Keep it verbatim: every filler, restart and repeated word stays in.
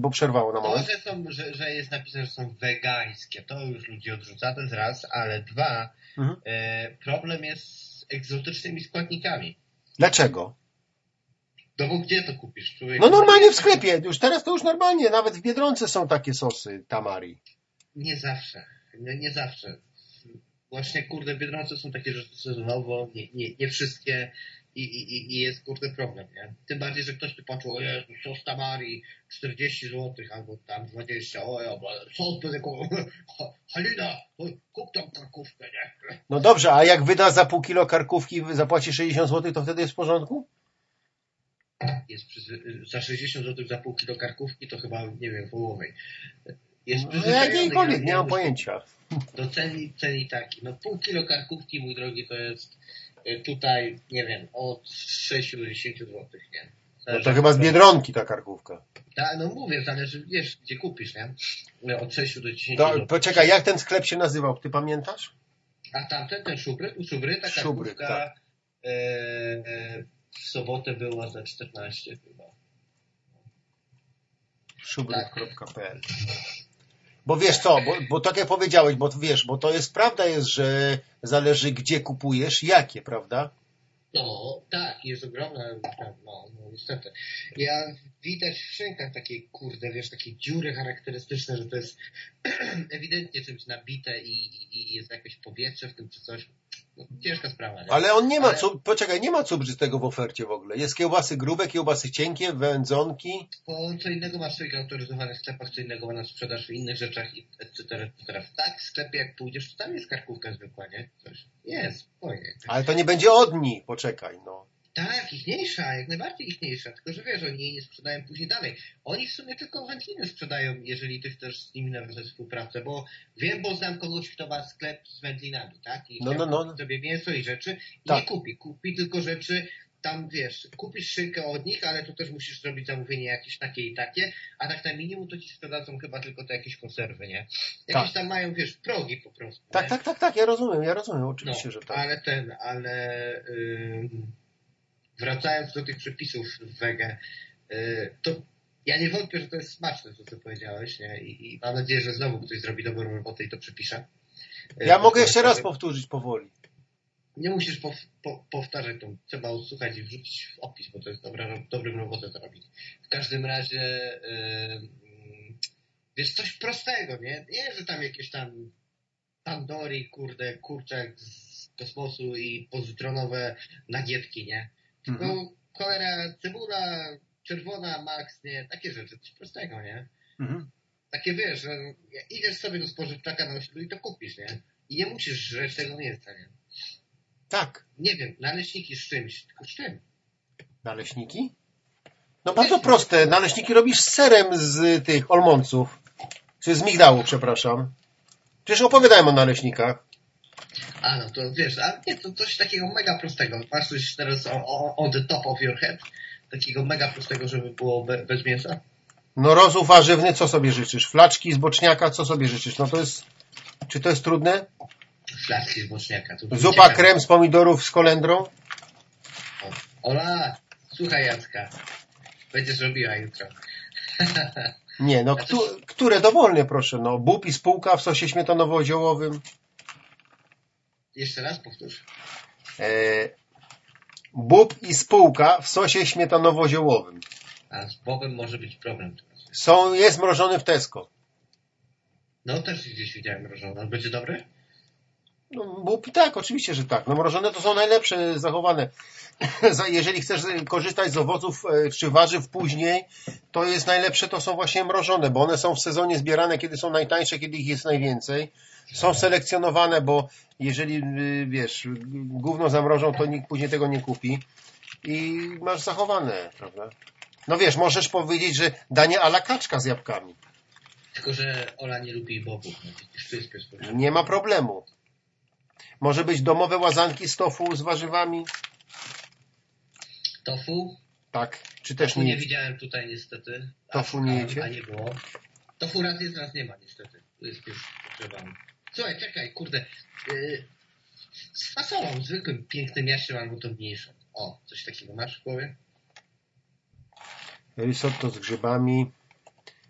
bo przerwało na moment. To, że, są, że, że jest napisane, że są wegańskie, to już ludzi odrzuca, to jest raz, ale dwa, mhm. e, problem jest z egzotycznymi składnikami. Dlaczego? No bo gdzie to kupisz? Człowiek? No normalnie w sklepie, już teraz to już normalnie, nawet w Biedronce są takie sosy tamari. Nie zawsze, nie, nie zawsze. Właśnie, kurde, w Biedronce są takie rzeczy sezonowo, nie, nie, nie wszystkie i, i, i jest, kurde, problem, nie? Tym bardziej, że ktoś tu patrzył, o Jezu, sos tamari, czterdzieści złotych, albo tam dwadzieścia, o ja, sos bez jakiego, Halina, kup tam karkówkę, nie? No dobrze, a jak wyda za pół kilo karkówki i zapłaci sześćdziesiąt złotych, to wtedy jest w porządku? Jest przy, za sześćdziesiąt złotych za pół kilo karkówki, to chyba, nie wiem, połowej. Jest no, jakiejkolwiek, nie mam pojęcia. Do ceni, ceni taki. No pół kilo karkówki, mój drogi, to jest tutaj, nie wiem, od sześć do dziesięciu złotych, nie? Zależy, no to chyba z Biedronki ta karkówka. Tak, no mówię, zależy, wiesz, gdzie kupisz, nie? Od sześciu do dziesięciu złotych. Poczekaj, jak ten sklep się nazywał? Ty pamiętasz? A tamten, ten Szubry? U Szubry ta Szubry, karkówka tak. e, e, w sobotę była za czternaście chyba. szubry kropka pe el Bo wiesz co, bo, bo tak jak powiedziałeś, bo wiesz, bo to jest prawda jest, że zależy gdzie kupujesz, jakie, prawda? No, tak, jest ogromna, no, no niestety. Ja widać w szynkach takie, kurde, wiesz, takie dziury charakterystyczne, że to jest ewidentnie czymś nabite i, i jest jakieś powietrze w tym czy coś. No, ciężka sprawa, nie? Ale on nie ma, Ale... cub... poczekaj, nie ma cubrzystego w ofercie w ogóle. Jest kiełbasy grube, kiełbasy cienkie, wędzonki. Bo co innego masz w swoich autoryzowanych sklepach, co innego ma na sprzedaż w innych rzeczach, et cetera, et cetera. W tak sklepie jak pójdziesz, to tam jest karkówka zwykła, nie? Coś. Jest, spokojnie. Ale to nie będzie od nich, poczekaj, no. Tak, ichniejsza, jak najbardziej ichniejsza, tylko że wiesz, oni jej nie sprzedają później dalej. Oni w sumie tylko wędliny sprzedają, jeżeli ty chcesz z nimi nawiązać współpracę, bo wiem, bo znam kogoś, kto ma sklep z wędlinami, tak? I no, no, no. sobie mięso i rzeczy i tak. nie kupi. Kupi tylko rzeczy, tam wiesz, kupisz szynkę od nich, ale tu też musisz zrobić zamówienie jakieś takie i takie, a tak na minimum to ci sprzedadzą chyba tylko te jakieś konserwy, nie? Jakieś tak. tam mają, wiesz, progi po prostu. Tak, nie? tak, tak, tak, ja rozumiem, ja rozumiem, oczywiście, no, że tak. Ale ten, ale... Yy... Wracając do tych przepisów w wege, to ja nie wątpię, że to jest smaczne, to co powiedziałeś, nie? I, i mam nadzieję, że znowu ktoś zrobi dobrą robotę i to przepisze. Ja to mogę jeszcze raz powtórzyć powoli. Nie musisz pow, po, powtarzać, to trzeba odsłuchać i wrzucić w opis, bo to jest dobra, dobrą robotę to robić. W każdym razie yy, wiesz, coś prostego, nie? Nie, że tam jakieś tam tandoori, kurde, kurczak z kosmosu i pozytronowe nagietki, nie? Tylko mhm. cholera, cebula czerwona, max, nie? Takie rzeczy, coś prostego, nie? Mhm. Takie wiesz, że idziesz sobie do spożywczaka na osiedlu i to kupisz, nie? I nie musisz żreć tego mięsa, nie? Tak. Nie wiem, naleśniki z czymś, tylko z czym? Naleśniki? No bardzo wiesz, proste, naleśniki robisz z serem z tych olmonców. Czy z migdału, przepraszam. Przecież opowiadałem o naleśnikach. A no to wiesz, a nie, to coś takiego mega prostego. Masz coś teraz on the top of your head? Takiego mega prostego, żeby było be, bez mięsa? No rozów warzywny, co sobie życzysz? Flaczki z boczniaka, co sobie życzysz? No to jest... Czy to jest trudne? Flaczki z boczniaka. To zupa ciekawe. Krem z pomidorów z kolendrą? O. Ola, słuchaj Jacka. Będziesz robiła jutro. Nie, no kto, coś... które dowolnie proszę. No bób i spółka w sosie śmietanowo-ziołowym. Jeszcze raz powtórz. E, bób i spółka w sosie śmietanowo-ziołowym. A z bobem może być problem teraz. Są, jest mrożony w Tesco. No też gdzieś widziałem mrożony. Będzie dobry? No, bób, tak, oczywiście, że tak. No mrożone to są najlepsze zachowane. Jeżeli chcesz korzystać z owoców czy warzyw później, to jest najlepsze, to są właśnie mrożone, bo one są w sezonie zbierane, kiedy są najtańsze, kiedy ich jest najwięcej. Są selekcjonowane, bo jeżeli, wiesz, gówno zamrożą, to nikt później tego nie kupi i masz zachowane, prawda? No wiesz, możesz powiedzieć, że danie a la kaczka z jabłkami. Tylko, że Ola nie lubi bobów. No, nie ma problemu. Może być domowe łazanki z tofu z warzywami. Tofu? Tak. Czy też tofu nie nie widziałem tutaj niestety. Tofu a, nie jecie? A nie było. Tofu raz jest, raz nie ma niestety. Tu jest pies pogrzebany. Słuchaj, czekaj, kurde. Yy, z fasolą, zwykłym, pięknym jaściem albo tą mniejszą. O, coś takiego masz w głowie? Risotto z grzybami.